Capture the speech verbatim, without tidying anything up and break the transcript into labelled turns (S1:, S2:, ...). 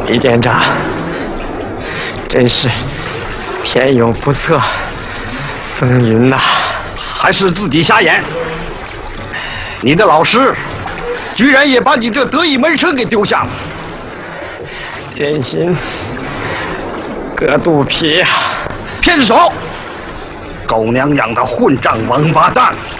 S1: 李店长，真是天有不测风云呐！
S2: 还是自己瞎眼？你的老师居然也把你这得意门生给丢下了！
S1: 人心隔肚皮呀！
S2: 骗手！狗娘养的混账王八蛋！